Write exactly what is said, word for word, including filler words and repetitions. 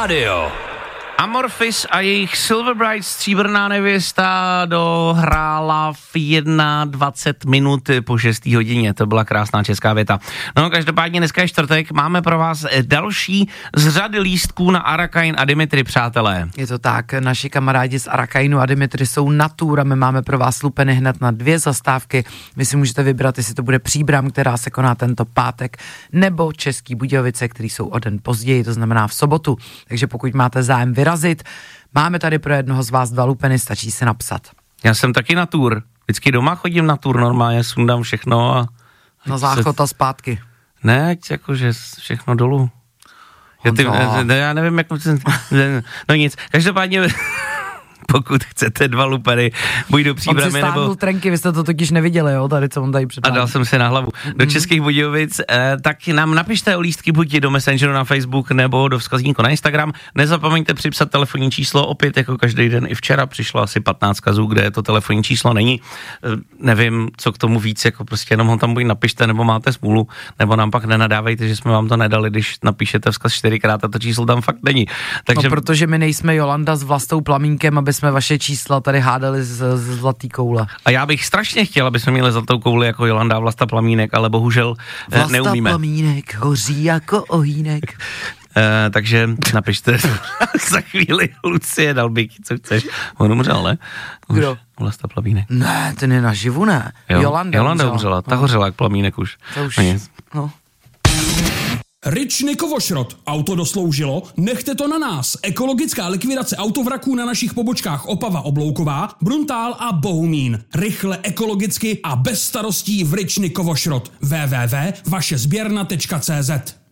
rádio. Amorphis a jejich Silver Bright, stříbrná nevěsta, dohrála v dvacet jedna minut po šesté hodině. To byla krásná česká věta. No, každopádně dneska je čtvrtek, máme pro vás další z řady lístků na Arakain a Dimitri, přátelé. Je to tak, naši kamarádi z Arakainu a Dimitri jsou na tour a my máme pro vás lupeny hned na dvě zastávky. Vy si můžete vybrat, jestli to bude Příbram, která se koná tento pátek, nebo Český Budějovice, který jsou o den později, to znamená v sobotu. Takže pokud máte zájem vyrazit, máme tady pro jednoho z vás dva lupeny, stačí se napsat. Já jsem taky na tour. Vždycky doma chodím na tour, normálně sundám všechno a... Na záchod a zpátky. Ne, ať jakože všechno dolů. Já, ty, ne, já nevím, jak... No nic, každopádně... Pokud chcete dva lupery, buď do Příbramy, nebo... On si stáhnul trenky, vy jste to totiž neviděli, jo, tady co on tady předvádí. A dal jsem si na hlavu. Do Českých Budějovic, eh, tak nám napište o lístky buď do Messengeru na Facebook, nebo do vzkazníku na Instagram. Nezapomeňte připsat telefonní číslo, opět jako každý den i včera přišlo asi patnáct kazů, kde to telefonní číslo není. Eh, nevím, co k tomu víc, jako prostě jenom ho tam buď napište, nebo máte smůlu, nebo nám pak nenadávejte, že jsme vám to nedali, když napíšete vzkaz čtyřikrát a to číslo tam fakt není. Takže... No, protože my nejsme Jolanda s Vlastou Plamínkem, aby jsme vaše čísla tady hádali z, z zlatý koule. A já bych strašně chtěl, aby jsme měli zlatou kouli jako Jolanda a Vlasta Plamínek, ale bohužel Vlasta neumíme. Vlasta Plamínek hoří jako ohýnek. Uh, takže napište za chvíli Lucie Dalbík, co chceš. On umřel, ne? Už Kdo? Vlasta Plamínek. Ne, ten je naživu, ne? Jo, Jolanda, Jolanda umřela, ta no. hořela jak Plamínek už. To už, no. Ričny Kovošrot. Auto dosloužilo? Nechte to na nás. Ekologická likvidace autovraků na našich pobočkách Opava Oblouková, Bruntál a Bohumín. Rychle, ekologicky a bez starostí v Ričny Kovošrot. w w w tečka vaše sběrna tečka cé zet